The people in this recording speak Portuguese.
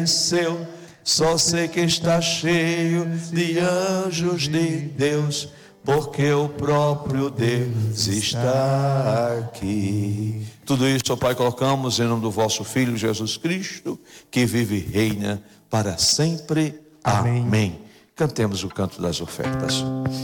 seu, só sei que está cheio de anjos de Deus, porque o próprio Deus está aqui. Tudo isso, ó Pai, colocamos em nome do vosso Filho Jesus Cristo, que vive e reina para sempre. Amém. Cantemos o canto das ofertas.